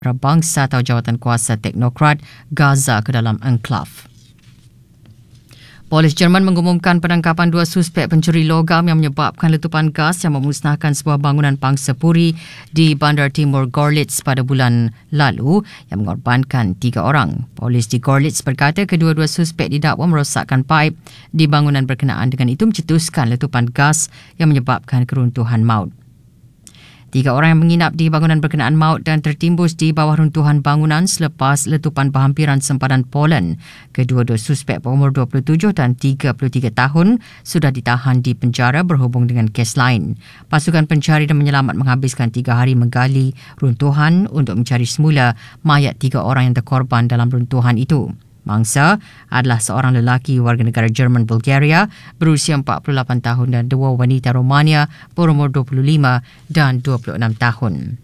bangsa atau jawatan kuasa teknokrat Gaza ke dalam enklav. Polis Jerman mengumumkan penangkapan 2 suspek pencuri logam yang menyebabkan letupan gas yang memusnahkan sebuah bangunan pangsa puri di Bandar Timur Gorlitz pada bulan lalu yang mengorbankan 3 orang. Polis di Gorlitz berkata kedua-dua suspek didakwa merosakkan paip di bangunan berkenaan, dengan itu mencetuskan letupan gas yang menyebabkan keruntuhan maut. 3 orang yang menginap di bangunan berkenaan maut dan tertimbus di bawah runtuhan bangunan selepas letupan berhampiran sempadan Poland. Kedua-dua suspek berumur 27 dan 33 tahun sudah ditahan di penjara berhubung dengan kes lain. Pasukan pencari dan menyelamat menghabiskan 3 hari menggali runtuhan untuk mencari semula mayat 3 orang yang terkorban dalam runtuhan itu. Mangsa adalah seorang lelaki warga negara Jerman Bulgaria berusia 48 tahun dan 2 wanita Romania berumur 25 dan 26 tahun.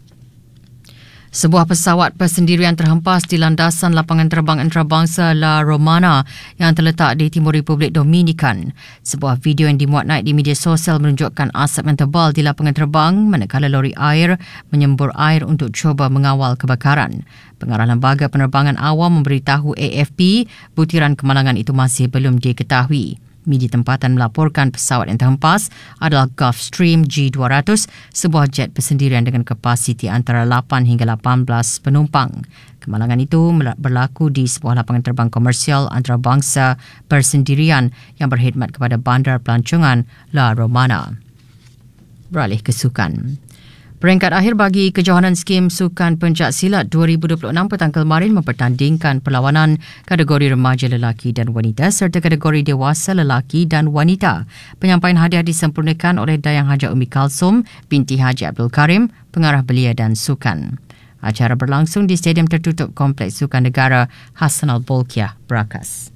Sebuah pesawat persendirian terhempas di landasan lapangan terbang antarabangsa La Romana yang terletak di Timur Republik Dominikan. Sebuah video yang dimuat naik di media sosial menunjukkan asap yang tebal di lapangan terbang manakala lori air menyembur air untuk cuba mengawal kebakaran. Pengarah Lembaga Penerbangan Awam memberitahu AFP butiran kemalangan itu masih belum diketahui. Media tempatan melaporkan pesawat yang terhempas adalah Gulfstream G200, sebuah jet persendirian dengan kapasiti antara 8 hingga 18 penumpang. Kemalangan itu berlaku di sebuah lapangan terbang komersial antarabangsa persendirian yang berkhidmat kepada Bandar Pelancongan La Romana. Beralih ke sukan. Peringkat akhir bagi kejohanan skim Sukan Pencak Silat 2026 petang kemarin mempertandingkan perlawanan kategori remaja lelaki dan wanita serta kategori dewasa lelaki dan wanita. Penyampaian hadiah disempurnakan oleh Dayang Haja Umi Kalsum binti Haji Abdul Karim, pengarah belia dan sukan. Acara berlangsung di Stadium Tertutup Kompleks Sukan Negara Hassan Al-Bolkiah, Berakas.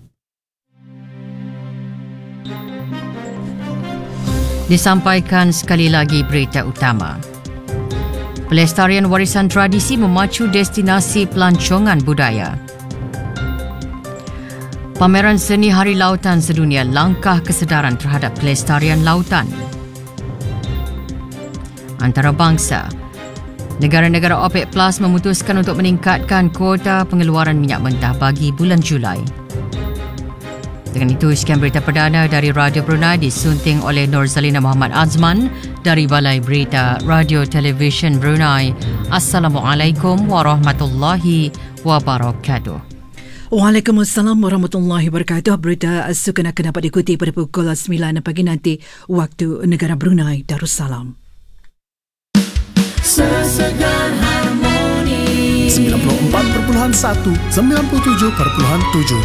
Disampaikan sekali lagi berita utama. Pelestarian warisan tradisi memacu destinasi pelancongan budaya. Pameran Seni Hari Lautan Sedunia langkah kesedaran terhadap pelestarian lautan. Antarabangsa. Negara-negara OPEC Plus memutuskan untuk meningkatkan kuota pengeluaran minyak mentah bagi bulan Julai. Dengan itu, sekian berita perdana dari Radio Brunei disunting oleh Nur Zalina Muhammad Azman dari Balai Berita Radio Television Brunei. Assalamualaikum warahmatullahi wabarakatuh. Waalaikumsalam warahmatullahi wabarakatuh. Berita sukan akan dapat diikuti pada pukul 9 pagi nanti waktu negara Brunei Darussalam. Sesegar Harmoni 94.1 97.7